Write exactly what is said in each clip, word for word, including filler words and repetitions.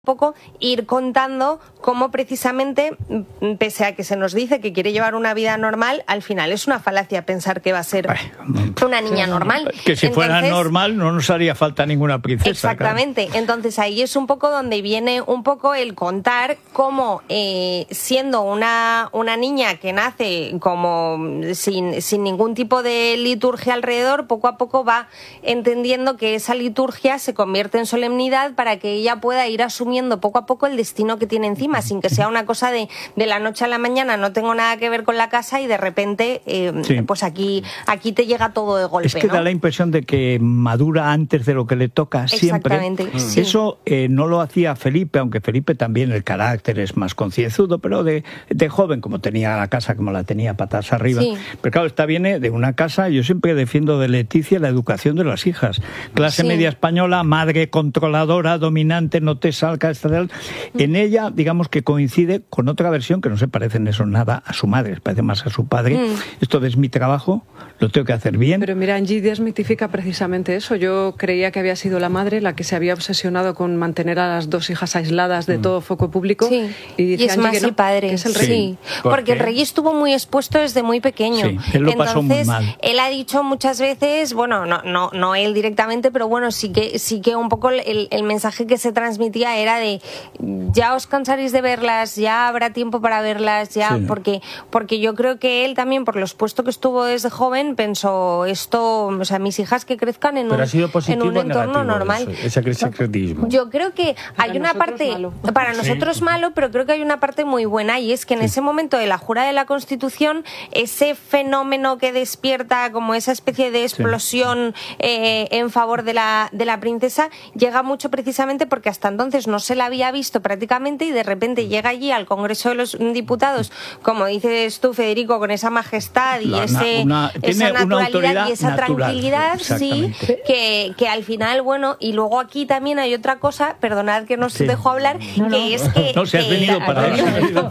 poco ir contando cómo precisamente, pese a que se nos dice que quiere llevar una vida normal, al final es una falacia pensar que va a ser Ay, una niña normal. Que si Entonces, fuera normal no nos haría falta ninguna princesa. Exactamente. Claro. Entonces ahí es un poco donde viene un poco el contar cómo eh, siendo una, una niña que nace como sin, sin ningún tipo de liturgia alrededor, poco a poco va entendiendo que esa liturgia se convierte en solemnidad para que ella pueda ir asumiendo poco a poco el destino que tiene encima, sin que sea una cosa de, de la noche a la mañana, no tengo nada que ver con la casa y de repente eh, sí. pues aquí, aquí te llega todo de golpe. Es que ¿no? da la impresión de que madura antes de lo que le toca siempre. Exactamente. Sí. Eso eh, no lo hacía Felipe, aunque Felipe también el carácter es más concienzudo, pero de, de joven, como tenía la casa, como la tenía patas arriba. Sí. Pero claro, esta viene de una casa, yo siempre defiendo de Leticia la educación de las hijas. Clase sí. media española, madre controladora, dominante, no te salga. En ella, digamos que coincide con otra versión que no se parece en eso nada a su madre, se parece más a su padre. Mm. Esto es mi trabajo, lo tengo que hacer bien. Pero mira, Angie desmitifica precisamente eso. Yo creía que había sido la madre la que se había obsesionado con mantener a las dos hijas aisladas de mm. todo foco público. Sí. Y, dice y es Angie más que no, el padre. Que es el rey. Sí. ¿Por Porque el rey estuvo muy expuesto desde muy pequeño. Sí. Él lo pasó Entonces, muy mal. Él ha dicho muchas veces, bueno, no, no, no él directamente, pero bueno, sí que, sí que un poco el, el mensaje que se transmitía era de ya os cansaréis de verlas, ya habrá tiempo para verlas, ya sí. porque porque yo creo que él también, por lo expuesto que estuvo desde joven, pensó esto, o sea, mis hijas que crezcan en pero un, en un entorno normal. Eso, ese secretismo. Yo creo que hay una parte, malo. para nosotros sí. malo, pero creo que hay una parte muy buena, y es que en sí. ese momento de la jura de la Constitución, ese fenómeno que despierta como esa especie de explosión sí. eh, en favor de la, de la princesa, llega mucho precisamente porque hasta entonces no se la había visto prácticamente, y de repente llega allí al Congreso de los Diputados, como dices tú, Federico, con esa majestad y la, ese, una, esa naturalidad y esa natural, tranquilidad, sí, que, que al final, bueno, y luego aquí también hay otra cosa, perdonad que no os sí. dejo hablar, no, que no. es que... No, se has que, venido para eso.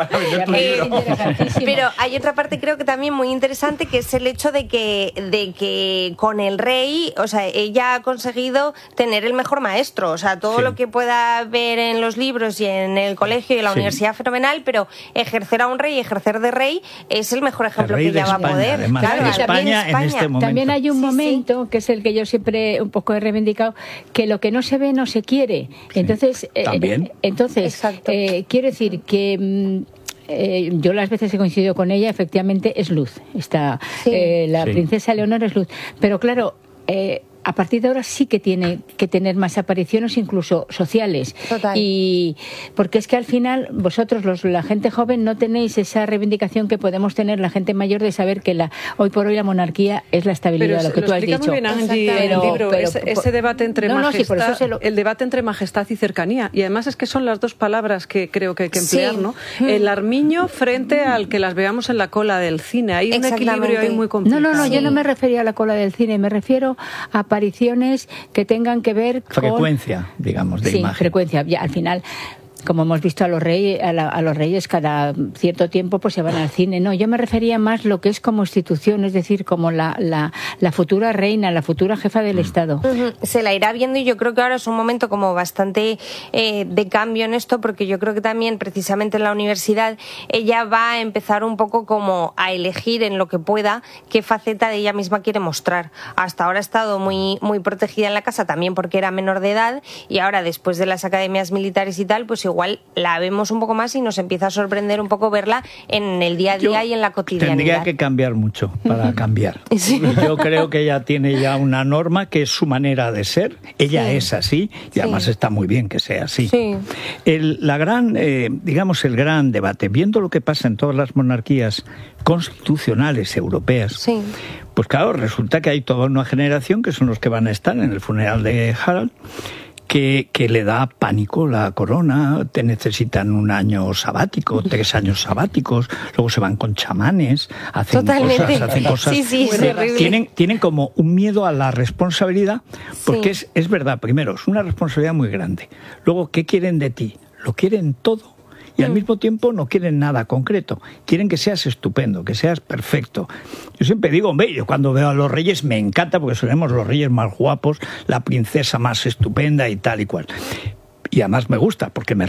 eh, pero hay otra parte, creo que también muy interesante, que es el hecho de que, de que con el rey, o sea, ella ha conseguido tener el mejor maestro, o sea, todo sí. lo que pueda ver en los libros y en el colegio y en la sí. universidad, fenomenal, pero ejercer a un rey, ejercer de rey, es el mejor ejemplo que ella va a poder. Además, claro, de España, España en este momento. También hay un sí, momento, sí. que es el que yo siempre un poco he reivindicado, que lo que no se ve no se quiere. Sí. Entonces, también. Eh, entonces eh, quiero decir que... Eh, yo las veces he coincidido con ella, efectivamente es luz. Está, sí. eh, la sí. princesa Leonor es luz. Pero claro, eh, a partir de ahora sí que tiene que tener más apariciones, incluso sociales. Total. Y porque es que al final vosotros, los, la gente joven, no tenéis esa reivindicación que podemos tener la gente mayor de saber que la hoy por hoy la monarquía es la estabilidad, pero lo que lo tú has dicho. Muy bien, Angie, pero, el libro, pero, ese, ese debate entre no, majestad, no, sí, lo... el debate entre majestad y cercanía. Y además es que son las dos palabras que creo que hay que emplear, sí. ¿no? El armiño frente al que las veamos en la cola del cine. Hay un equilibrio ahí muy complicado. No, no, no, sí. yo no me refería a la cola del cine, me refiero a apariciones que tengan que ver con... Frecuencia, digamos, de sí, imagen. frecuencia. Ya, al final... Como hemos visto a los reyes, a, la, a los reyes cada cierto tiempo pues se van al cine. No, yo me refería más lo que es como institución, es decir, como la, la, la futura reina, la futura jefa del Estado. Uh-huh. Se la irá viendo, y yo creo que ahora es un momento como bastante eh, de cambio en esto, porque yo creo que también precisamente en la universidad ella va a empezar un poco como a elegir en lo que pueda qué faceta de ella misma quiere mostrar. Hasta ahora ha estado muy, muy protegida en la casa, también porque era menor de edad, y ahora después de las academias militares y tal, pues igual la vemos un poco más y nos empieza a sorprender un poco verla en el día a día Yo y en la cotidianidad. Tendría que cambiar mucho para cambiar. Sí. Yo creo que ella tiene ya una norma que es su manera de ser. Ella sí. es así, y sí. además está muy bien que sea así. Sí. El, la gran, eh, digamos, el gran debate, viendo lo que pasa en todas las monarquías constitucionales europeas, sí. pues claro, resulta que hay toda una generación que son los que van a estar en el funeral de Harald, Que, que le da pánico la corona, te necesitan un año sabático, tres años sabáticos, luego se van con chamanes, hacen Totalmente. cosas, hacen cosas. Sí, sí, es horrible. Tienen, tienen como un miedo a la responsabilidad, porque sí. es, es verdad, primero, es una responsabilidad muy grande. Luego, ¿qué quieren de ti? Lo quieren todo. Y al mismo tiempo no quieren nada concreto. Quieren que seas estupendo, que seas perfecto. Yo siempre digo, hombre, yo cuando veo a los reyes me encanta porque seremos los reyes más guapos, la princesa más estupenda y tal y cual. y además me gusta, porque me